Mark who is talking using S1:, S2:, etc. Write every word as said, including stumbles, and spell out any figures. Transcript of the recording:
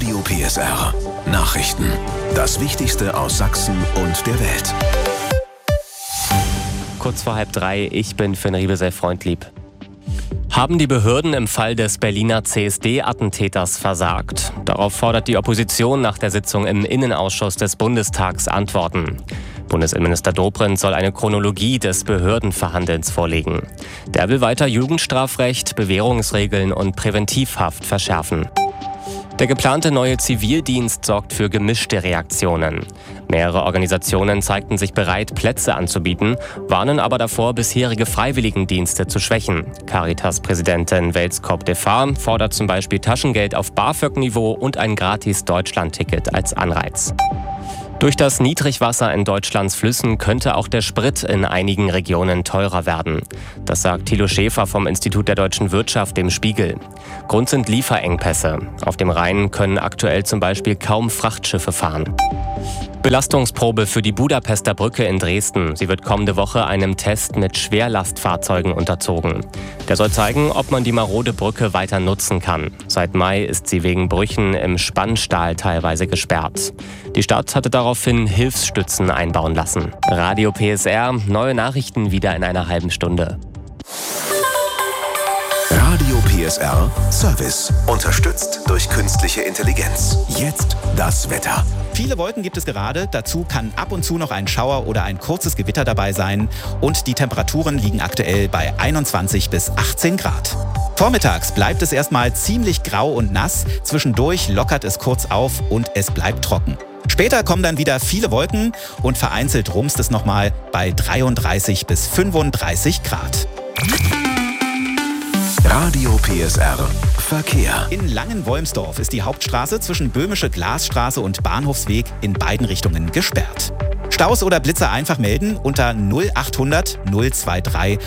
S1: Radio P S R. Nachrichten. Das Wichtigste aus Sachsen und der Welt.
S2: Kurz vor halb drei, ich bin Finn Riebesell Freundlieb. Haben die Behörden im Fall des Berliner C S D-Attentäters versagt? Darauf fordert die Opposition nach der Sitzung im Innenausschuss des Bundestags Antworten. Bundesinnenminister Dobrindt soll eine Chronologie des Behördenverhandelns vorlegen. Der will weiter Jugendstrafrecht, Bewährungsregeln und Präventivhaft verschärfen. Der geplante neue Zivildienst sorgt für gemischte Reaktionen. Mehrere Organisationen zeigten sich bereit, Plätze anzubieten, warnen aber davor, bisherige Freiwilligendienste zu schwächen. Caritas-Präsidentin Welskop-Defar fordert zum Beispiel Taschengeld auf BAföG-Niveau und ein Gratis-Deutschland-Ticket als Anreiz. Durch das Niedrigwasser in Deutschlands Flüssen könnte auch der Sprit in einigen Regionen teurer werden. Das sagt Thilo Schäfer vom Institut der deutschen Wirtschaft dem Spiegel. Grund sind Lieferengpässe. Auf dem Rhein können aktuell zum Beispiel kaum Frachtschiffe fahren. Belastungsprobe für die Budapester Brücke in Dresden. Sie wird kommende Woche einem Test mit Schwerlastfahrzeugen unterzogen. Der soll zeigen, ob man die marode Brücke weiter nutzen kann. Seit Mai ist sie wegen Brüchen im Spannstahl teilweise gesperrt. Die Stadt hatte daraufhin Hilfsstützen einbauen lassen. Radio P S R, neue Nachrichten wieder in einer halben Stunde.
S1: Radio P S R Service. Unterstützt durch künstliche Intelligenz. Jetzt das Wetter.
S3: Viele Wolken gibt es gerade, dazu kann ab und zu noch ein Schauer oder ein kurzes Gewitter dabei sein und die Temperaturen liegen aktuell bei einundzwanzig bis achtzehn Grad. Vormittags bleibt es erstmal ziemlich grau und nass, zwischendurch lockert es kurz auf und es bleibt trocken. Später kommen dann wieder viele Wolken und vereinzelt rumst es nochmal bei dreiunddreißig bis fünfunddreißig Grad.
S1: Radio P S R Verkehr.
S3: In Langenwolmsdorf ist die Hauptstraße zwischen Böhmische Glasstraße und Bahnhofsweg in beiden Richtungen gesperrt. Staus oder Blitzer einfach melden unter null achthundert null drei drei